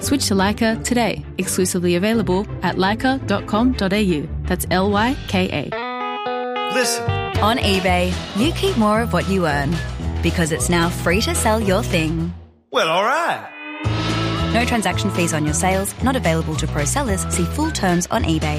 Switch to Leica today. Exclusively available at leica.com.au. That's Lyka. Listen. On eBay, you keep more of what you earn because it's now free to sell your thing. Well, all right. No transaction fees on your sales, not available to pro sellers. See full terms on eBay.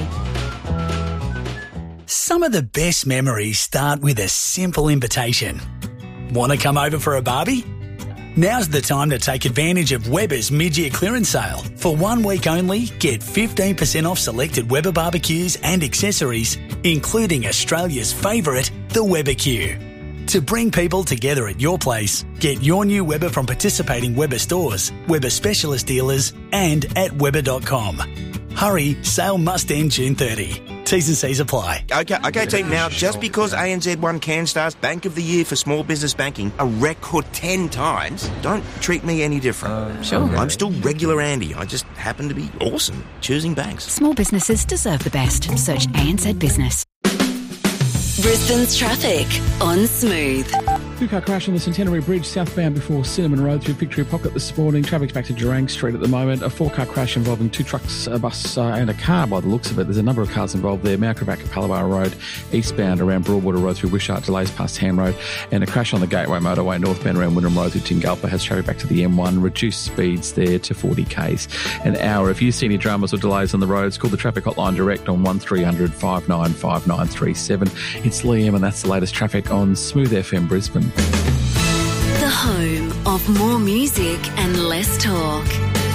Some of the best memories start with a simple invitation. Want to come over for a barbie? Now's the time to take advantage of Weber's mid-year clearance sale. For 1 week only, get 15% off selected Weber barbecues and accessories, including Australia's favourite, the Weber Q. To bring people together at your place, get your new Weber from participating Weber stores, Weber specialist dealers and at Weber.com. Hurry, sale must end June 30. T's and C's apply. Okay, team. Now, just because ANZ won CanStar's Bank of the Year for small business banking a record 10 times, don't treat me any different. Sure. I'm still regular Andy. I just happen to be awesome choosing banks. Small businesses deserve the best. Search ANZ Business. Brisbane's traffic on Smooth. Two-car crash on the Centenary Bridge southbound before Cinnamon Road through Victoria Pocket this morning. Traffic's back to Durang Street at the moment. A 4-car crash involving 2 trucks, a bus and a car by the looks of it. There's a number of cars involved there. Mount Gravatt, Capalaba Road, eastbound around Broadwater Road through Wishart, delays past Ham Road, and a crash on the Gateway Motorway northbound around Wyndham Road through Tingalpa has traffic back to the M1. Reduced speeds there to 40 k's an hour. If you see any dramas or delays on the roads, call the traffic hotline direct on 1300 595937. It's Liam and that's the latest traffic on Smooth FM Brisbane. The home of more music and less talk.